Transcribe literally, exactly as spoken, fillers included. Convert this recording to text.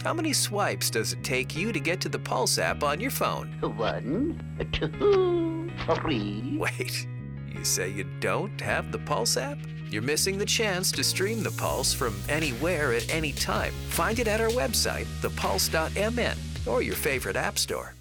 How many swipes does it take you to get to the Pulse app on your phone? One, two, three. Wait, you say you don't have the Pulse app? You're missing the chance to stream the Pulse from anywhere at any time. Find it at our website, the pulse dot m n, or your favorite app store.